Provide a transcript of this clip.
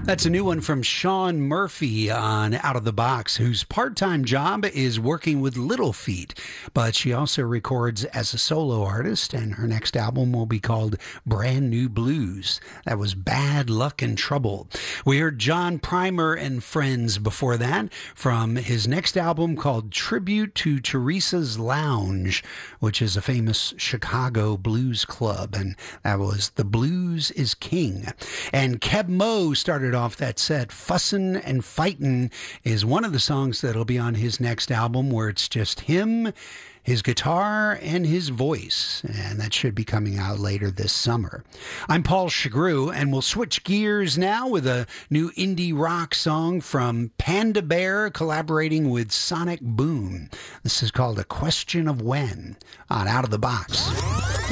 That's a new one from Sean Murphy on Out of the Box, whose part-time job is working with Little Feat, but she also records as a solo artist, and her next album will be called Brand New Blues. That was Bad Luck and Trouble. We heard John Primer and Friends before that from his next album called Tribute to Teresa's Lounge, which is a famous Chicago blues club, and that was The Blues is King. And Keb Mo started off that set. Fussin' and Fightin' is one of the songs that'll be on his next album, where it's just him, his guitar, and his voice, and that should be coming out later this summer. I'm Paul Chagru, and we'll switch gears now with a new indie rock song from Panda Bear collaborating with Sonic Boom. This is called A Question of When on Out of the Box.